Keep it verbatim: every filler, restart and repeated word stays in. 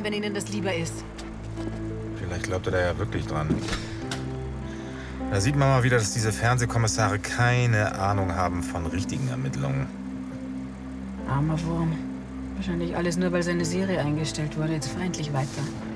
wenn Ihnen das lieber ist. Vielleicht glaubt er da ja wirklich dran. Da sieht man mal wieder, dass diese Fernsehkommissare keine Ahnung haben von richtigen Ermittlungen. Armer Wurm. Wahrscheinlich alles nur, weil seine Serie eingestellt wurde. Jetzt feindlich weiter.